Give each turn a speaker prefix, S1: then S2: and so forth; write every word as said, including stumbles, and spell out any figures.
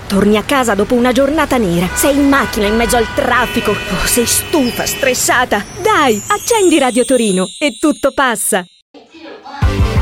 S1: Torni a casa dopo una giornata nera. Sei in macchina in mezzo al traffico. Oh, sei stufa, stressata. Dai, accendi Radio Torino e tutto passa.